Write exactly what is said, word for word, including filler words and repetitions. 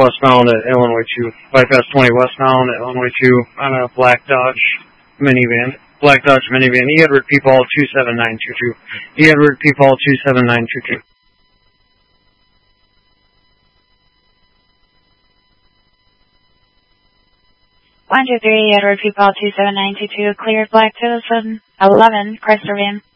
westbound at Illinois two. Bypass twenty westbound at Illinois two on a black Dodge minivan. Black Dodge minivan. E. Edward P. Paul two seven nine two two. E. Edward P. Paul two seven nine two two. one two three, Edward P. Paul two seven nine two two, cleared black citizen eleven, Chrysler van.